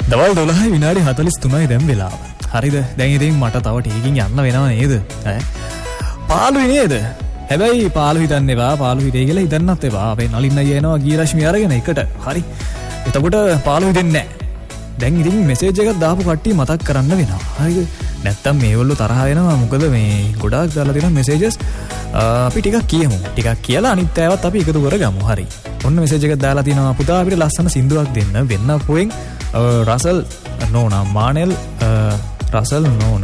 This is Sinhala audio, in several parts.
දවල් 12 විනාඩි 43යි දැන් වෙලාව. හරිද? දැන් ඉතින් මට තව ටිකකින් යන්න වෙනව නේද? ඈ. පාළුයි නේද? හැබැයි පාළු හිතන්න එපා. පාළු හිතේ කියලා හිතන්නත් එපා. අපේ නලින් අයියා එනවා ගී රශ්මි අරගෙන එකට. හරි. එතකොට පාළු හිතෙන්නේ නැහැ. දැන් ඉතින් මෙසේජ් එකක් දාපු කට්ටිය මතක් කරන්න වෙනවා. හරිද? නැත්තම් මේගොල්ලෝ තරහ වෙනවා. මොකද මේ ගොඩාක් දාලා තියෙන මෙසේජස් අපි ටිකක් කියමු. ටිකක් කියලා අනිත් ඒවාත් අපි එකතු කරගමු. හරි. ඔන්න මෙසේජ් එකක් දාලා තිනවා පුතා අපිට ලස්සන සින්දුවක් දෙන්න. වෙන්න පොයෙන් රසල් නෝනා මානෙල් රසල්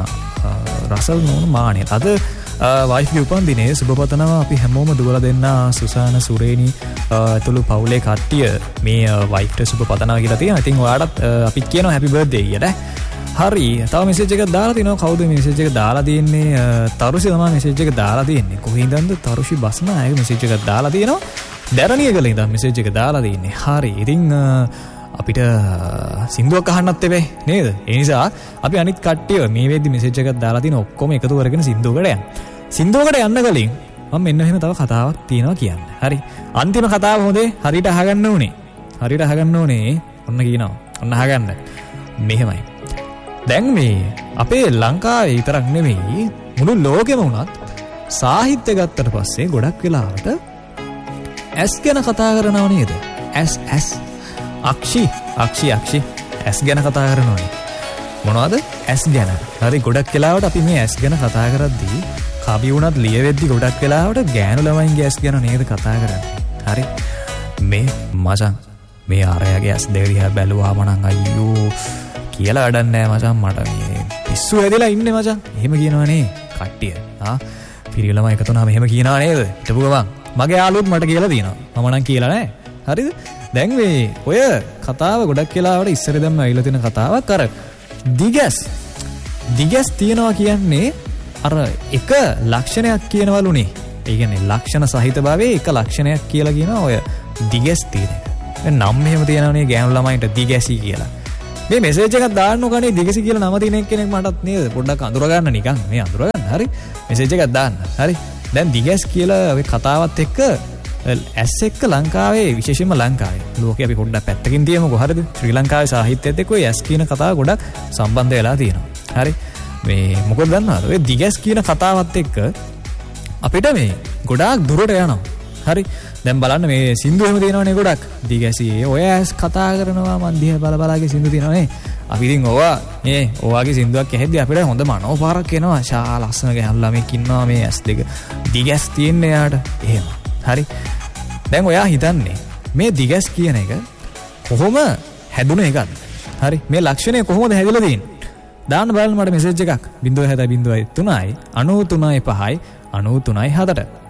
නෝනා මානෙල් අද වයිෆ්ගේ උපන්දිනේ සුබ පතනවා අපි හැමෝම දුවලා දෙන්න සුසාන සුරේනි ඇතුළු පවුලේ කට්ටිය මේ වයිෆ්ට සුබ පතනවා කියලා තියෙනවා. ඉතින් ඔයාලටත් අපිත් කියනවා හැපි බර්ත්ඩේ කියලා. හරි. තව මෙසේජ් එකක් දාලා තිනවා. කවුද මේ මෙසේජ් එක දාලා තියෙන්නේ? තරුෂි තමයි මෙසේජ් එක දාලා තියෙන්නේ. කොහේඳන්ද තරුෂි බස්නායක මෙසේජ් එකක් දාලා තියෙනවා. දැරණියකල ඉඳන් මෙසේජ් එක දාලා තියෙන්නේ. හරි. ඉතින් අපිට සින්දුවක් අහන්නත් එපේ නේද? ඒ නිසා අපි අනිත් කට්ටිය මේ වෙද්දි මෙසේජ් එකක් දාලා තියෙන ඔක්කොම එකතු කරගෙන සින්දුවකට යන්න. සින්දුවකට යන්න කලින් මම මෙන්න මෙහෙම තව කතාවක් තියෙනවා කියන්න. හරි. අන්තිම කතාව හොඳේ හරියට අහගන්න ඕනේ. හරියට අහගන්න ඕනේ. ඔන්න කියනවා. ඔන්න අහගන්න. මෙහෙමයි. දැන් මේ අපේ ලංකාවේ විතරක් නෙමෙයි මුළු ලෝකෙම වුණත් සාහිත්‍ය ගත්තට පස්සේ ගොඩක් වෙලාවට ඇස් ගැන කතා කරනව නේද? ඇස් අක්ෂි ඇස් ගැන කතා කරනවනේ. මොනවද? ඇස් ගැන. හරි ගොඩක් වෙලාවට අපි මේ ඇස් ගැන කතා කරද්දී කවි වුණත් ලියවෙද්දි ගොඩක් වෙලාවට ගෑනු ළමයින්ගේ ඇස් ගැන නේද කතා කරන්නේ. හරි. මේ මචං මේ ආරයාගේ ඇස් දෙක දිහා බැලුවාම නම් අයියෝ කියලා වැඩක් නැහැ මචං මට මේ පිස්සු හැදෙලා ඉන්නේ මචං. එහෙම කියනවනේ කට්ටිය. පිරිය ළමයි එකතු වුණාම එහෙම කියනවා නේද? හිටපු ගමන් මගේ යාළුවොත් මට කියලා තියෙනවා. මම නම් කියලා නැහැ. හරිද? දැන් මේ ඔය කතාව ගොඩක් වෙලාවට ඉස්සර දැම්ම ඇවිල්ලා තියෙන කතාවක් අර දිගස් තියනවා කියන්නේ අර එක ලක්ෂණයක් කියනවලුනේ. ඒ කියන්නේ ලක්ෂණ සහිත භාවයේ එක ලක්ෂණයක් කියලා කියනවා ඔය දිගස් තියෙන එක. දැන් නම් මෙහෙම තියෙනවනේ ගෑනු ළමයින්ට දිගැසි කියලා. මේ මෙසේජ් එකක් දාන්න ඕකනේ දිගැසි කියලා නම තියෙන කෙනෙක් මටත් නේද පොඩ්ඩක් අඳුර ගන්න නිකන් මේ අඳුර ගන්න. හරි. මෙසේජ් එකක් දාන්න. හරි. දැන් දිගස් කියලා ඔය කතාවත් එක්ක ඇස් එක්ක ලංකාවේ විශේෂයෙන්ම ලංකාවේ ලෝකේ අපි පොඩ්ඩක් පැත්තකින් තියමුකෝ. හරිද? ශ්‍රී ලංකාවේ සාහිත්‍යයත් එක්ක ඔය ඇස් කියන කතාව ගොඩක් සම්බන්ධ වෙලා තියෙනවා. හරි. මේ මොකද දන්නවද? ඔය දිගස් කියන කතාවත් එක්ක අපිට මේ ගොඩාක් දුරට යනවා. හරි. දැන් බලන්න මේ සින්දු එහෙම තියෙනවනේ ගොඩක්. දිගැසි ඔය ඇස් කතා කරනවා මන් දිහා බලාගේ සින්දු තියෙනවනේ. අපි ඉතින් ඔයාගේ සින්දුවක් ඇහෙද්දි අපිට හොඳ මනෝපාරක් එනවා. ශා ලස්සන ගෑනු ළමෙක් ඉන්නවා මේ ඇස් දෙක. දිගැස් තියෙන යාට. එහෙම. හරි. දැන් ඔයා හිතන්නේ මේ දිගැස් කියන එක කොහොම හැදුන එකක්ද? හරි. මේ ලක්ෂණය කොහොමද හැදිලා තියෙන්නේ? දාන්න බලන්න මට මෙසේජ් එකක් 070 3යි 93 5යි 93 7ට.